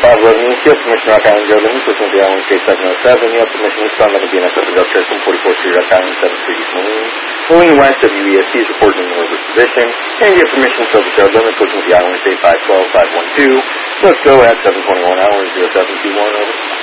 You have permission to Rock Island Joe Limits, this will be Island State 707. You have permission to Sun, that will be an excessive drug test from 44th Street, Rock Island, 7th Street, East Moline. Moline West, WESC is reported in the reverse position. And you have permission to fill the Joe Limits, which will be Island State 512, 512. Let's go at 7:21 hours, 0721, over.